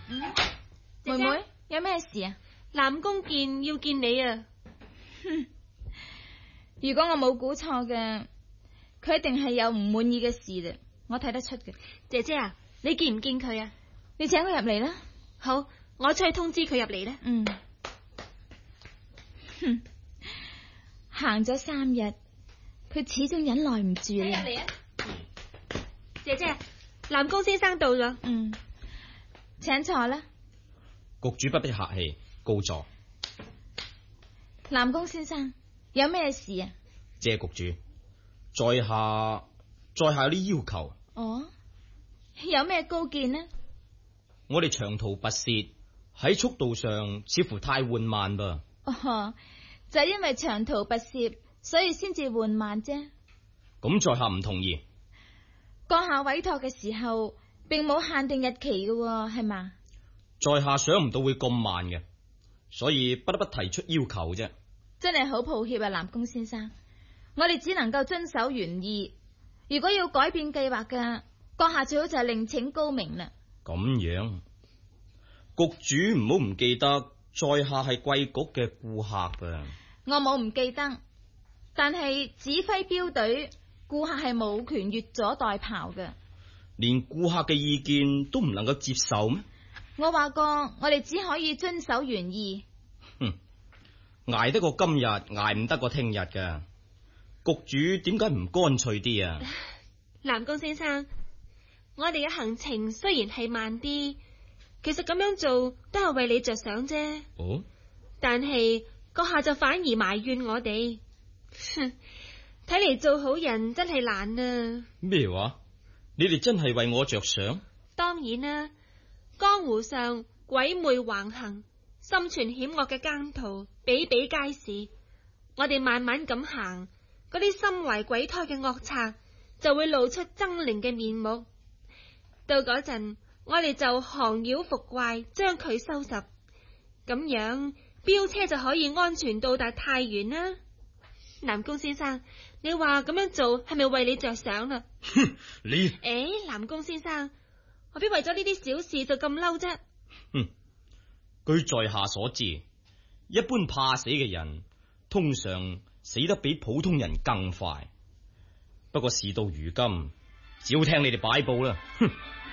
妹妹有咩事啊？ 南宮健要見你啊！ 如果我冇估錯嘅，佢一定係有唔滿意嘅事嘅，我睇得出嘅。 姐姐啊，你見唔見佢啊？ 你請佢入嚟啦。 好，我出去通知佢入嚟啦。 行咗3日，佢始終忍耐唔住啦。 入嚟啊！姐姐，南宮先生到咗。 請坐啦。 局主不必客氣，告座。 南宮先生，有咩事啊？ 謝局主，在下有啲要求。 哦，有咩高見呢？ 我哋長途跋涉喺速度上似乎太緩慢噃。 哦，就係因為長途跋涉，所以先至緩慢啫。 咁在下唔同意。 閣下委託嘅時候，並冇限定日期嘅，係嘛？ 在下想唔到會咁慢嘅，所以不得不提出要求啫。 真係好抱歉啊，南宮先生，我哋只能夠遵守原意。如果要改變計劃嘅，閣下最好就係另請高明啦。 咁樣，局主唔好唔記得，在下係貴局嘅顧客啊。 我冇唔記得，但係指揮標隊，顧客係冇權越俎代庖嘅。 連顧客嘅意見都唔能夠接受咩？ 我話過，我哋只可以遵守原意。 捱得過今日，捱唔得過聽日㗎。局主點解唔乾脆啲啊？ 南宮先生，我哋嘅行程雖然係慢啲，其實咁樣做都係為你着想啫。 哦， 但係閣下就反而埋怨我哋。睇嚟做好人真係難啊！ 咩話？你哋真係為我着想？ 當然啦，江湖上鬼魅橫行，心存險惡嘅奸徒比比皆是。我哋慢慢咁行，嗰啲心懷鬼胎嘅惡賊就會露出猙獰嘅面目。到嗰陣，我哋就降妖伏怪，將佢收拾，咁樣飆車就可以安全到達太原啦。南宮先生，你話咁樣做係咪為你着想啦？ 你南宮先生，何必為咗呢啲小事就咁嬲啫？ 據在下所知，一般怕死嘅人通常死得比普通人更快。不過事到如今，只好聽你哋擺布啦。